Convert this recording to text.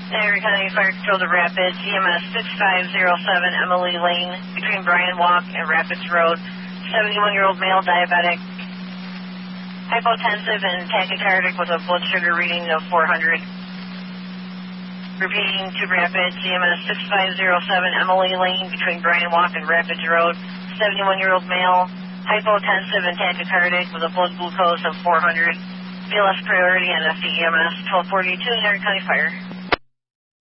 Niagara County Fire Control to Rapids, EMS 6507 Emily Lane, between Bryan Walk and Rapids Road. 71-year-old male, diabetic, hypotensive and tachycardic with a blood sugar reading of 400. Repeating to Rapids, EMS 6507 Emily Lane, between Bryan Walk and Rapids Road. 71-year-old male, hypotensive and tachycardic with a blood glucose of 400. BLS priority on FDEMS 1242 Niagara County Fire.